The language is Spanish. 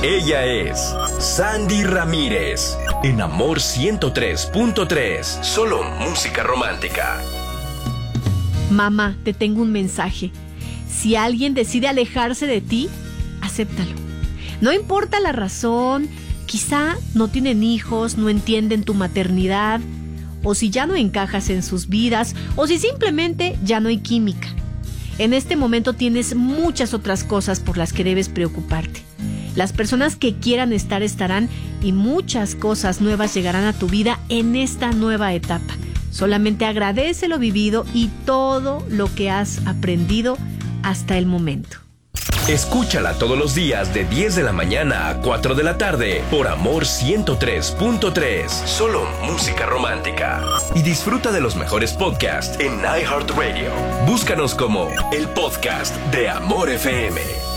Ella es Sandy Ramírez, en Amor 103.3, solo música romántica. Mamá, te tengo un mensaje. Si alguien decide alejarse de ti, acéptalo. No importa la razón, quizá no tienen hijos, no entienden tu maternidad, o si ya no encajas en sus vidas, o si simplemente ya no hay química. En este momento tienes muchas otras cosas por las que debes preocuparte. Las personas que quieran estar estarán y muchas cosas nuevas llegarán a tu vida en esta nueva etapa. Solamente agradece lo vivido y todo lo que has aprendido hasta el momento. Escúchala todos los días de 10 de la mañana a 4 de la tarde por Amor 103.3, solo música romántica. Y disfruta de los mejores podcasts en iHeartRadio. Búscanos como el podcast de Amor FM.